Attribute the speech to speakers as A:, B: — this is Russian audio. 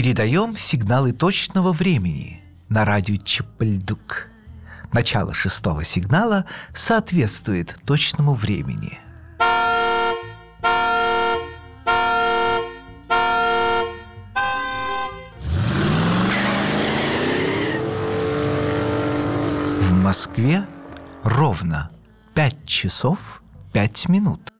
A: Передаем сигналы точного времени на радио Чапальдук. Начало 6-го сигнала соответствует точному времени. В Москве ровно 5 часов 5 минут.